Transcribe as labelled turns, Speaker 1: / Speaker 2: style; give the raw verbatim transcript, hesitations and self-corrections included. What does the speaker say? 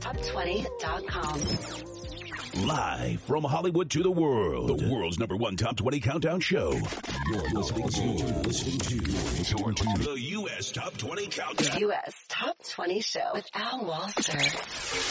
Speaker 1: top twenty dot com.
Speaker 2: Live from Hollywood to the world, the world's number one top twenty countdown show. You're listening to, listening to, listening to the U S Top twenty Countdown.
Speaker 1: U S Top twenty Show with Al Walser.